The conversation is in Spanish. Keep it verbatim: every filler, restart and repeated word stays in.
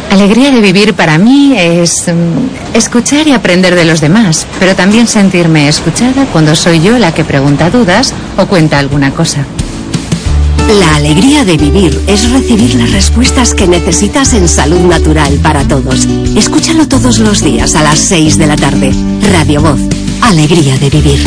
Alegría de vivir para mí es um, escuchar y aprender de los demás, pero también sentirme escuchada cuando soy yo la que pregunta dudas o cuenta alguna cosa. La alegría de vivir es recibir las respuestas que necesitas en Salud Natural para Todos. Escúchalo todos los días a las seis de la tarde. Radio Voz. Alegría de vivir.